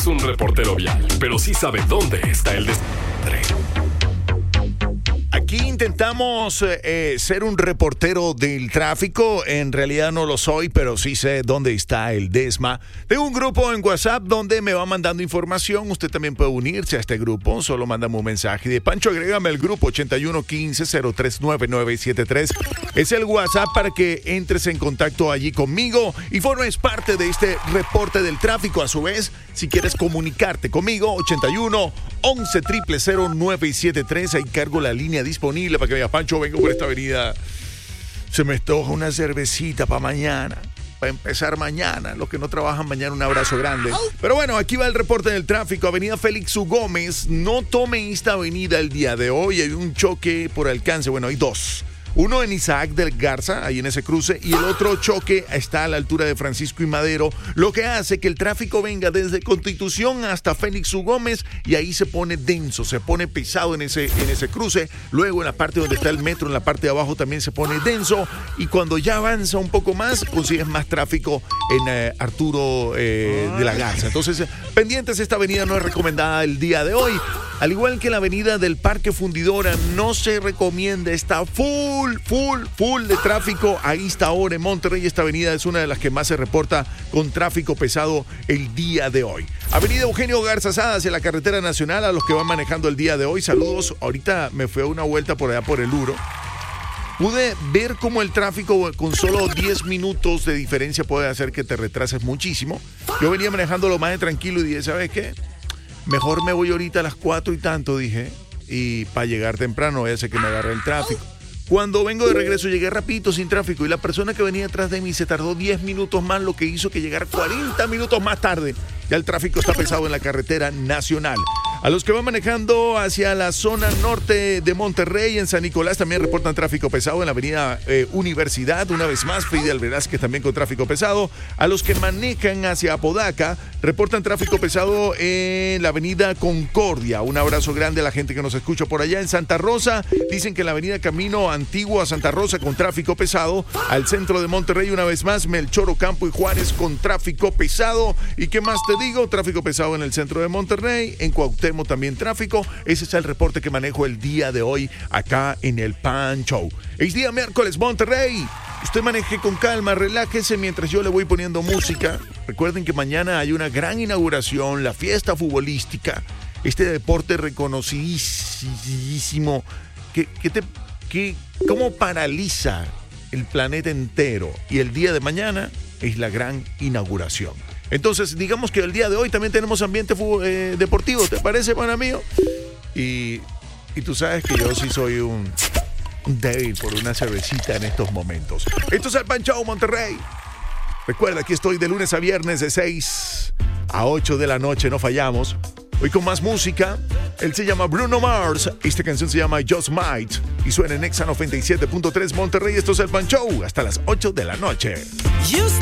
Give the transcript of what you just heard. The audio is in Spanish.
un reportero vial, pero sí sabe dónde está el desmadre. Aquí intentamos ser un reportero del tráfico. En realidad no lo soy, pero sí sé dónde está el desma. Tengo un grupo en WhatsApp donde me va mandando información. Usted también puede unirse a este grupo. Solo mándame un mensaje de Pancho, agrégame al grupo 8115-039973. Es el WhatsApp para que entres en contacto allí conmigo y formes parte de este reporte del tráfico. A su vez, si quieres comunicarte conmigo, 81 11 000 973. Ahí cargo la línea disponible para que veas, Pancho, vengo por esta avenida. Se me estoja una cervecita para mañana, para empezar mañana. Los que no trabajan mañana, un abrazo grande. Pero bueno, aquí va el reporte del tráfico. Avenida Félix U. Gómez. No tome esta avenida el día de hoy. Hay un choque por alcance. Bueno, hay dos. Uno en Isaac del Garza, ahí en ese cruce, y el otro choque está a la altura de Francisco y Madero, lo que hace que el tráfico venga desde Constitución hasta Félix U. Gómez, y ahí se pone denso, se pone pesado en ese cruce. Luego en la parte donde está el metro, en la parte de abajo también se pone denso, y cuando ya avanza un poco más, consigues más tráfico en Arturo de la Garza. Entonces, pendientes, esta avenida no es recomendada el día de hoy. Al igual que la avenida del Parque Fundidora, no se recomienda, está full de tráfico. Ahí está ahora en Monterrey. Esta avenida es una de las que más se reporta con tráfico pesado el día de hoy. Avenida Eugenio Garza Sada hacia la carretera nacional, a los que van manejando el día de hoy, saludos. Ahorita me fui a una vuelta por allá por el Uro. Pude ver cómo el tráfico con solo 10 minutos de diferencia puede hacer que te retrases muchísimo. Yo venía manejando lo más de tranquilo y dije, ¿sabes qué? Mejor me voy ahorita a las 4 y tanto, dije, y para llegar temprano, voy a hacer que me agarre el tráfico. Cuando vengo de regreso llegué rapidito sin tráfico y la persona que venía atrás de mí se tardó 10 minutos más, lo que hizo que llegara 40 minutos más tarde. Ya el tráfico está pesado en la carretera nacional. A los que van manejando hacia la zona norte de Monterrey, en San Nicolás, también reportan tráfico pesado en la avenida Universidad. Una vez más, Fidel Velázquez también con tráfico pesado. A los que manejan hacia Apodaca, reportan tráfico pesado en la avenida Concordia. Un abrazo grande a la gente que nos escucha por allá. En Santa Rosa, dicen que en la avenida Camino Antiguo a Santa Rosa con tráfico pesado. Al centro de Monterrey, una vez más, Melchor Ocampo y Juárez con tráfico pesado. ¿Y qué más te digo? Tráfico pesado en el centro de Monterrey, en Cuauhtémoc también tráfico. Ese es el reporte que manejo el día de hoy acá en el Pan Show. Es día miércoles, Monterrey. Usted maneje con calma, relájese mientras yo le voy poniendo música. Recuerden que mañana hay una gran inauguración, la fiesta futbolística. Este deporte reconocidísimo cómo paraliza el planeta entero. Y el día de mañana es la gran inauguración. Entonces, digamos que el día de hoy también tenemos ambiente deportivo, ¿te parece, pana mío? Y tú sabes que yo sí soy un débil por una cervecita en estos momentos. Esto es el Pan Show Monterrey. Recuerda, aquí estoy de lunes a viernes de 6 a 8 de la noche, no fallamos. Hoy con más música. Él se llama Bruno Mars. Esta canción se llama Just Might y suena en Exa 97.3 Monterrey. Esto es el Pan Show hasta las 8 de la noche.